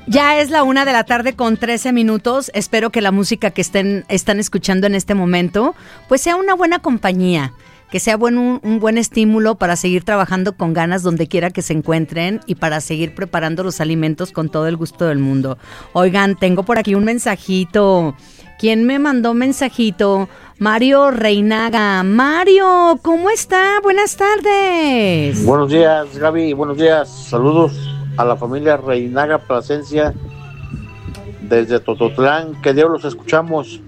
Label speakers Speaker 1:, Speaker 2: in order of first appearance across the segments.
Speaker 1: Ya es la 1:13 p.m. Espero que la música que están escuchando en este momento pues sea una buena compañía, que sea un buen estímulo para seguir trabajando con ganas donde quiera que se encuentren y para seguir preparando los alimentos con todo el gusto del mundo. Oigan, tengo por aquí un mensajito. ¿Quién me mandó mensajito? Mario Reinaga. Mario, ¿cómo está? Buenas tardes.
Speaker 2: Buenos días, Gaby. Buenos días. Saludos a la familia Reinaga Plasencia desde Tototlán. Que Dios los escuchamos.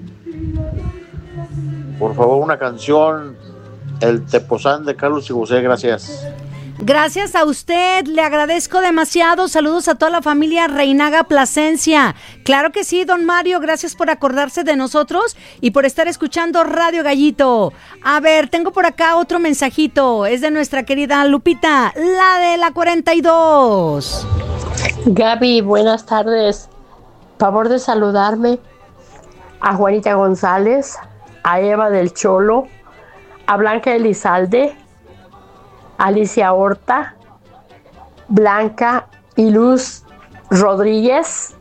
Speaker 2: Por favor, una canción, El Tepozán de Carlos y José. Gracias.
Speaker 1: Gracias a usted, le agradezco demasiado. Saludos a toda la familia Reinaga Plasencia. Claro que sí, don Mario, gracias por acordarse de nosotros y por estar escuchando Radio Gallito. A ver, tengo por acá otro mensajito, es de nuestra querida Lupita, la de la 42.
Speaker 3: Gaby, buenas tardes. Favor de saludarme a Juanita González, a Eva del Cholo, a Blanca Elizalde, Alicia Horta, Blanca y Luz Rodríguez,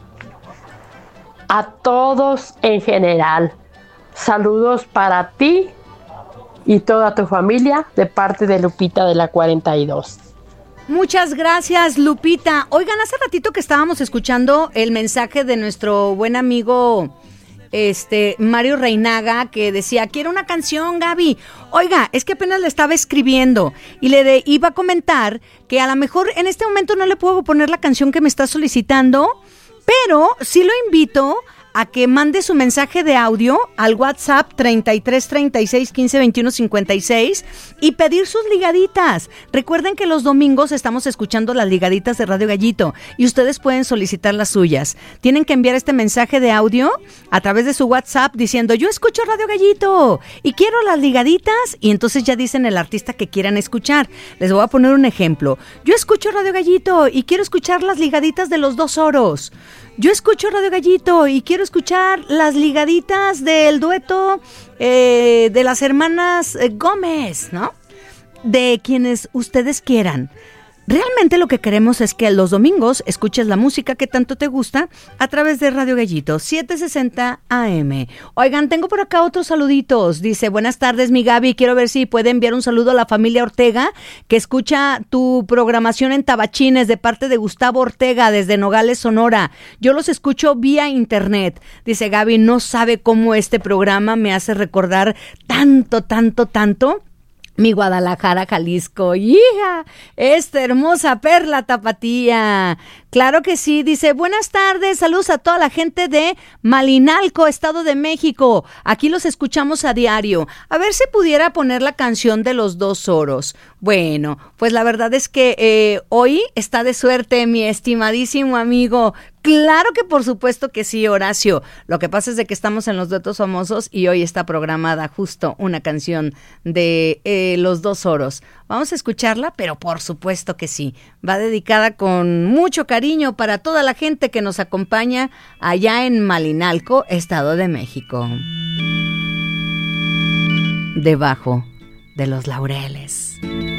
Speaker 3: a todos en general. Saludos para ti y toda tu familia de parte de Lupita de la 42.
Speaker 1: Muchas gracias, Lupita. Oigan, hace ratito que estábamos escuchando el mensaje de nuestro buen amigo Mario Reinaga, que decía, quiero una canción, Gaby. Oiga, es que apenas le estaba escribiendo y iba a comentar que a lo mejor en este momento no le puedo poner la canción que me está solicitando, pero sí lo invito a que mande su mensaje de audio al WhatsApp 33 36 15 21 56 y pedir sus ligaditas. Recuerden que los domingos estamos escuchando las ligaditas de Radio Gallito y ustedes pueden solicitar las suyas. Tienen que enviar este mensaje de audio a través de su WhatsApp diciendo, yo escucho Radio Gallito y quiero las ligaditas, y entonces ya dicen el artista que quieran escuchar. Les voy a poner un ejemplo. Yo escucho Radio Gallito y quiero escuchar las ligaditas de Los Dos Oros. Yo escucho Radio Gallito y quiero escuchar las ligaditas del dueto de las hermanas Gómez, ¿no? De quienes ustedes quieran. Realmente lo que queremos es que los domingos escuches la música que tanto te gusta a través de Radio Gallito, 760 AM. Oigan, tengo por acá otros saluditos. Dice, buenas tardes, mi Gaby. Quiero ver si puede enviar un saludo a la familia Ortega, que escucha tu programación en Tabachines de parte de Gustavo Ortega desde Nogales, Sonora. Yo los escucho vía internet. Dice, Gaby, no sabe cómo este programa me hace recordar tanto mi Guadalajara, Jalisco, hija, esta hermosa perla tapatía. Claro que sí, dice, buenas tardes, saludos a toda la gente de Malinalco, Estado de México. Aquí los escuchamos a diario. A ver si pudiera poner la canción de Los Dos Oros. Bueno, pues la verdad es que hoy está de suerte mi estimadísimo amigo. Claro que por supuesto que sí, Horacio. Lo que pasa es de que estamos en los duetos famosos y hoy está programada justo una canción de Los Dos Oros. Vamos a escucharla, pero por supuesto que sí. Va dedicada con mucho cariño para toda la gente que nos acompaña allá en Malinalco, Estado de México. Debajo de los laureles.